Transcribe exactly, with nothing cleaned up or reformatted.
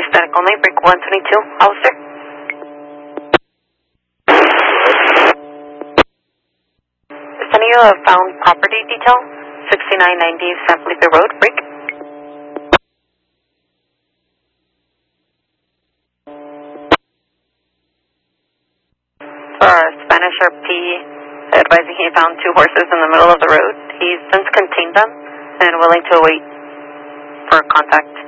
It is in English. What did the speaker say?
static only, break one twenty-two, Alistair. Sending you a found property detail, sixty-nine ninety San Felipe Road, break. For our Spanish R P, advising he found two horses in the middle of the road. He's since contained them and willing to await for contact.